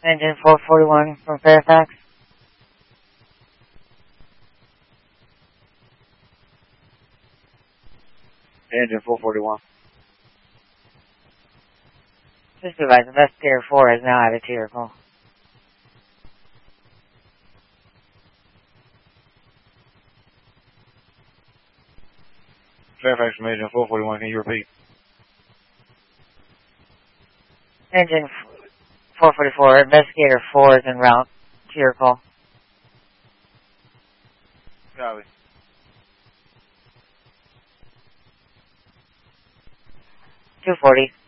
Engine 441 from Fairfax. Engine 441. Just advise, Investigator 4 is now added to your call. Fairfax from Engine 441, can you repeat? Engine 444, Investigator 4 is en route to your call. Copy. 240.